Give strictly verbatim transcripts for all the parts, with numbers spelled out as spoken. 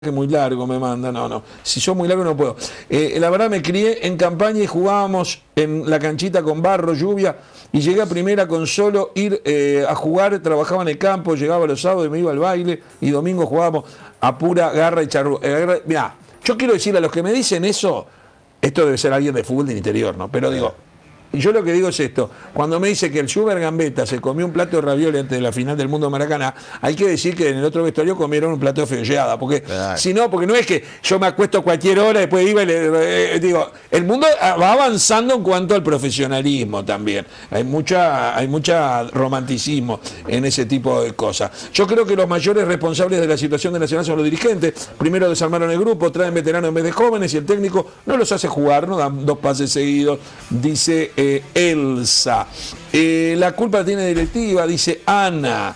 que muy largo me manda, no, no, si yo muy largo no puedo. Eh, la verdad me crié en campaña y jugábamos en la canchita con barro, lluvia, y llegué a primera con solo ir eh, a jugar, trabajaba en el campo, llegaba los sábados y me iba al baile, y domingo jugábamos a pura garra y charru. Eh, mirá, yo quiero decirle a los que me dicen eso, esto debe ser alguien de fútbol del interior, ¿no? Pero digo, y yo lo que digo es esto, cuando me dice que el Sugar Gambetta se comió un plato de ravioli antes de la final del Mundo Maracaná, hay que decir que en el otro vestuario comieron un plato de feijoada, porque claro. Si no, porque no es que yo me acuesto a cualquier hora, después iba y le, eh, digo, el mundo va avanzando en cuanto al profesionalismo también, hay mucha, hay mucha romanticismo en ese tipo de cosas. Yo creo que los mayores responsables de la situación de Nacional son los dirigentes, primero desarmaron el grupo, traen veteranos en vez de jóvenes y el técnico no los hace jugar, no dan dos pases seguidos, dice Eh, Elsa. Eh, la culpa la tiene directiva, dice Ana.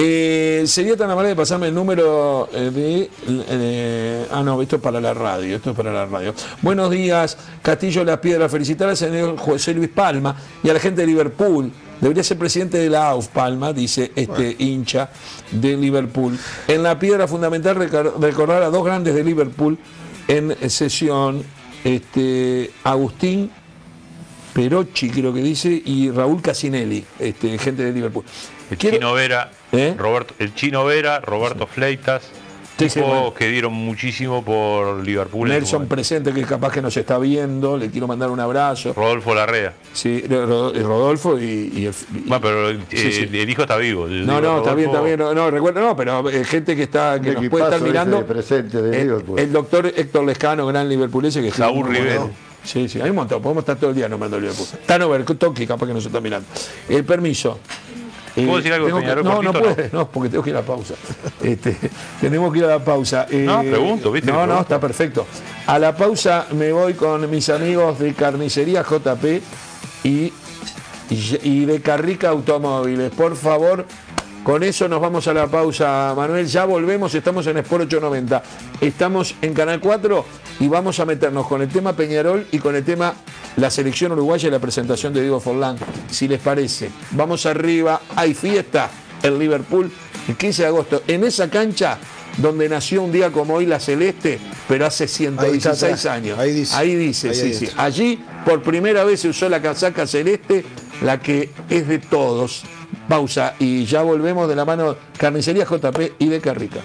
Eh, sería tan amable de pasarme el número eh, de. Eh, ah, no, esto es para la radio. Esto es para la radio. Buenos días, Castillo Las Piedras. Felicitar al señor José Luis Palma y a la gente de Liverpool. Debería ser presidente de la A U F, Palma, dice este bueno. hincha de Liverpool. En la piedra fundamental recordar a dos grandes de Liverpool en sesión, este, Agustín Perocci, creo que dice, y Raúl Casinelli, este, gente de Liverpool. El Quiero... Chino Vera, ¿Eh? Roberto, el Chino Vera, Roberto sí. Fleitas, sí, sí, bueno. que dieron muchísimo por Liverpool. Nelson presente, que capaz que nos está viendo, le quiero mandar un abrazo. Rodolfo Larrea. Sí, Rodolfo y, y, el, y bueno, pero el, sí, sí. el hijo está vivo. El no, no, Rodolfo... está bien, está bien. No, no, recuerdo, no, pero eh, gente que está que nos puede estar mirando. Presente de el, el doctor Héctor Lescano, gran liverpulese, que Saúl Rivero. Sí, sí, hay un montón, podemos estar todo el día nombrando el Liverpool. Tanover, Toki, capaz que nos está mirando. El permiso. ¿Puedo eh, decir algo, que, No, no puede, no? no, porque tengo que ir a la pausa. Este, tenemos que ir a la pausa. Eh, no, pregunto, ¿viste? No, pregunto. no, está perfecto. A la pausa me voy con mis amigos de Carnicería J P y, y, y de Carrica Automóviles. Por favor, con eso nos vamos a la pausa, Manuel. Ya volvemos, estamos en Sport ochocientos noventa. Estamos en Canal cuatro y vamos a meternos con el tema Peñarol y con el tema la selección uruguaya y la presentación de Diego Forlán. Si les parece, vamos arriba, hay fiesta en Liverpool el quince de agosto, en esa cancha donde nació un día como hoy la Celeste, pero hace ciento dieciséis años. Ahí dice, ahí dice ahí sí, sí. Allí por primera vez se usó la casaca celeste, la que es de todos. Pausa y ya volvemos de la mano Carnicería J P y de Carrica.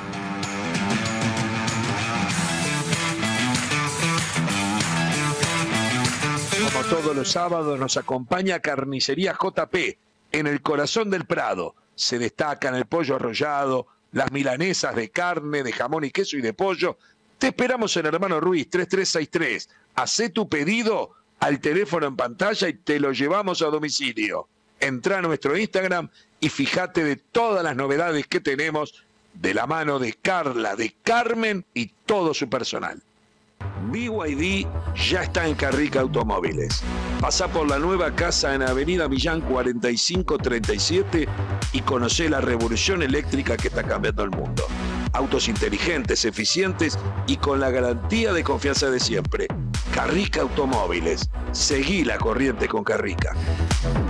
Como todos los sábados nos acompaña Carnicería J P en el corazón del Prado. Se destacan el pollo arrollado, las milanesas de carne, de jamón y queso y de pollo. Te esperamos en Hermano Ruiz tres tres seis tres. Hacé tu pedido al teléfono en pantalla y te lo llevamos a domicilio. Entrá a nuestro Instagram y fíjate de todas las novedades que tenemos de la mano de Carla, de Carmen y todo su personal. B Y D ya está en Carrica Automóviles. Pasá por la nueva casa en Avenida Millán cuarenta y cinco treinta y siete y conocé la revolución eléctrica que está cambiando el mundo. Autos inteligentes, eficientes y con la garantía de confianza de siempre. Carrica Automóviles. Seguí la corriente con Carrica.